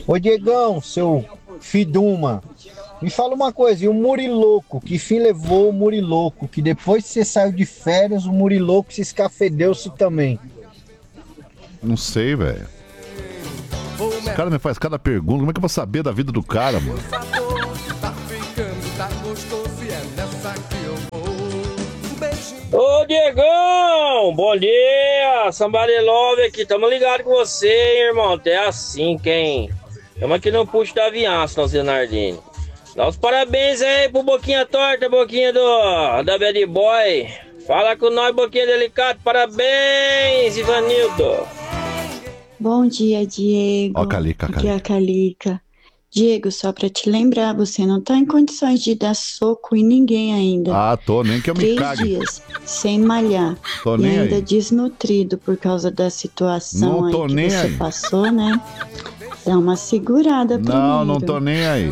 Ô Diegão, seu Fiduma, me fala uma coisa, e o Muriloco? Que fim levou o Muriloco? Que depois que você saiu de férias, o Muriloco se escafedeu-se também. Não sei, velho. O cara me faz cada pergunta, como é que eu vou saber da vida do cara, mano? Ô Diegão, bom dia, Somebody Love aqui, tamo ligado com você, hein, irmão, é assim, quem? Tamo aqui no puxo da aviança, não, Zenardini. Dá os parabéns aí pro Boquinha Torta, Boquinha da Bad Boy. Fala com nós, Boquinha Delicado, parabéns, Ivanildo. Bom dia, Diego. Ó, Calica, Aqui é a Calica. Diego, só pra te lembrar, você não tá em condições de dar soco em ninguém ainda. Ah, tô, nem que eu me 3 cague. dias sem malhar. Tô E nem ainda aí. desnutrido por causa da situação Não aí tô que nem você aí. passou, né? Dá uma segurada primeiro. Não tô nem aí.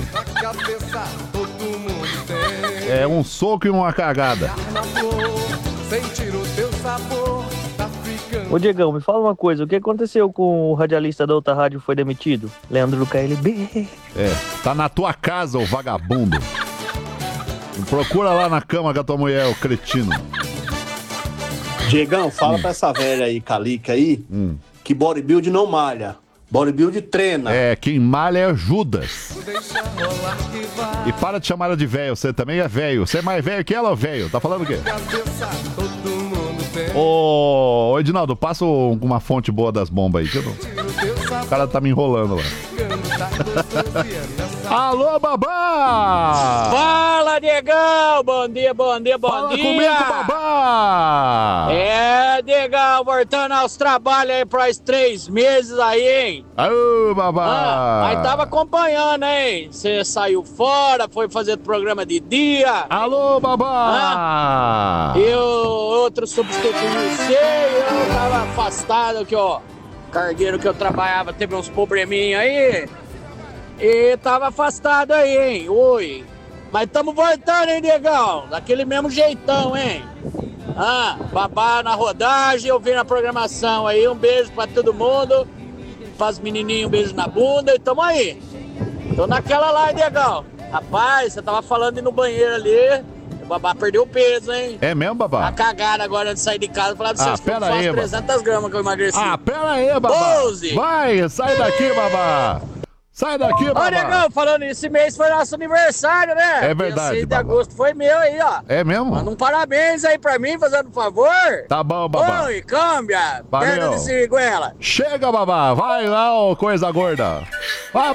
É um soco e uma cagada. Ô Diegão, me fala uma coisa, o que aconteceu com o radialista da outra rádio que foi demitido? Leandro do KLB. É, tá na tua casa, ô vagabundo. Procura lá na cama com a tua mulher, ô cretino. Diegão, fala pra essa velha aí, Calica aí, que bodybuild não malha. Bodybuild treina. É, quem malha é Judas. E para de chamar ela de velho, você também é velho. Você é mais velho que ela ou velho? Tá falando o quê? Ô, Edinaldo, passa uma fonte boa das bombas aí, que eu não... O cara tá me enrolando lá. Alô, babá! Fala, Diegão, bom dia, bom dia, bom Fala dia. comigo, babá! É, Diegão, voltando aos trabalhos aí para os 3 meses aí, hein? Alô, babá! Aí tava acompanhando, hein? Você saiu fora, foi fazer programa de dia. Alô, babá! E o outro substituiu você, eu tava afastado que, ó, cargueiro que eu trabalhava teve uns probleminha aí. E tava afastado aí, hein? Oi. Mas tamo voltando, hein, Diegão? Daquele mesmo jeitão, hein? Babá na rodagem, eu vi na programação aí. Um beijo pra todo mundo. Faz menininho um beijo na bunda e tamo aí. Tô naquela lá, hein, Diegão? Rapaz, você tava falando de ir no banheiro ali. O babá perdeu peso, hein? É mesmo, babá? Tá cagada agora antes de sair de casa. Falar pra vocês que eu pera faço aí, 300 gramas que eu emagreci. Pera aí, babá! 12. Vai, sai daqui, babá! Sai daqui, babá! Ó, Negão, falando esse mês foi nosso aniversário, né? É verdade, Dia 6 de babá. agosto foi meu aí, ó. É mesmo? Manda um parabéns aí pra mim, fazendo um favor. Tá bom, babá. Oi, câmbia. Valeu. Perna de ciguela. Chega, babá! Vai lá, ô coisa gorda!